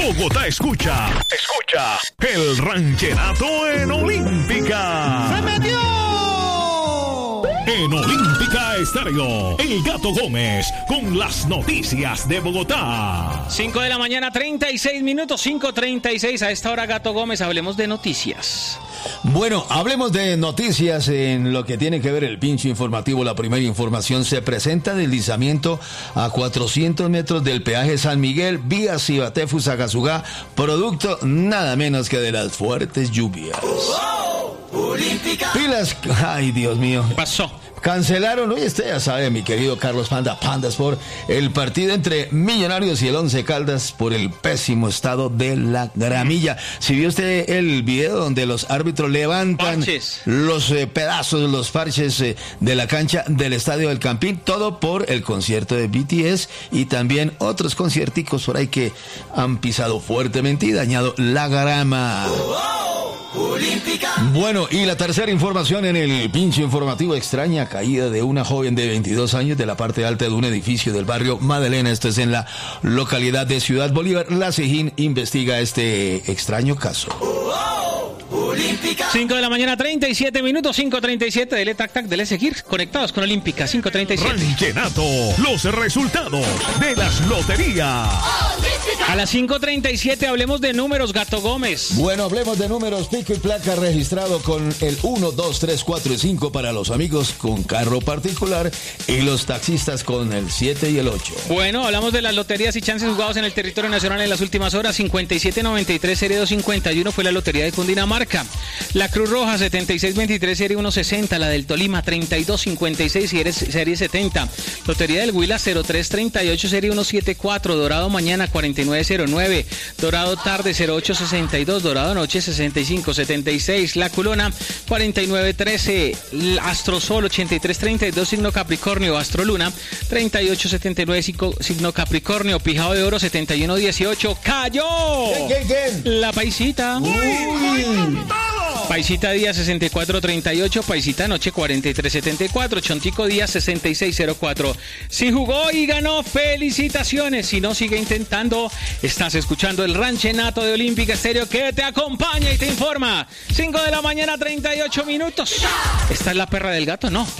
Bogotá escucha el ranchenato en Olímpica. ¡Se metió! En Olímpica Estéreo, El Gato Gómez con las noticias de Bogotá. 5 de la mañana, 36 minutos, 5:36. A esta hora, Gato Gómez, hablemos de noticias. Bueno, hablemos de noticias en lo que tiene que ver el pincho informativo. La primera información: se presenta deslizamiento a 400 metros del peaje San Miguel, vía Cibaté-Fusagasugá, producto nada menos que de las fuertes lluvias. Pilas, ay Dios mío. ¿Qué pasó? Cancelaron, hoy usted ya sabe, mi querido Carlos Panda Sport, el partido entre Millonarios y el Once Caldas por el pésimo estado de la gramilla. Si vio usted el video donde los árbitros levantan los pedazos, los parches de la cancha del Estadio del Campín, todo por el concierto de BTS y también otros concierticos por ahí que han pisado fuertemente y dañado la grama. Bueno, y la tercera información en el pinche informativo: extraña caída de una joven de 22 años de la parte alta de un edificio del barrio Madalena. Esto es en la localidad de Ciudad Bolívar. La SIJIN investiga este extraño caso. 5 de la mañana, 37 minutos, 5:37. Dele tac tac, dele seguir conectados con Olímpica, 5:37. Ranchenato, los resultados de las loterías. A las 5:37 hablemos de números, Gato Gómez. Bueno, hablemos de números. Pico y placa registrado con el 1, 2, 3, 4 y 5 para los amigos con carro particular y los taxistas con el 7 y el 8. Bueno, hablamos de las loterías y chances jugados en el territorio nacional en las últimas horas. 5793 serie 251 fue la lotería de Cundinamarca. La Cruz Roja 7623 serie 160, la del Tolima 3256 serie 70, Lotería del Huila 0338 serie 174, Dorado mañana 4909, Dorado tarde 0862, Dorado noche 6576, La Culona 4913, Astrosol 8332 signo Capricornio, Astroluna 3879 signo Capricornio, Pijao de Oro 7118, cayó la Paisita. Paisita día 6438, Paisita noche 4374, Chontico día 6604. Si jugó y ganó, felicitaciones. Si no, sigue intentando. Estás escuchando el ranchenato de Olímpica Estéreo, que te acompaña y te informa. 5 de la mañana, 38 minutos. ¿Esta es la perra del gato? No,